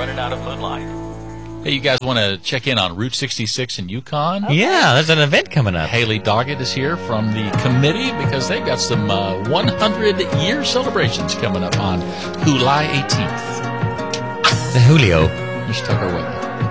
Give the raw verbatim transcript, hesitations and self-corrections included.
running out of moonlight. Hey, you guys want to check in on Route sixty-six in Yukon? Okay. Yeah, there's an event coming up. Haley Doggett is here from the committee because they've got some uh, one hundred year celebrations coming up on July eighteenth. The Julio. Just took her away.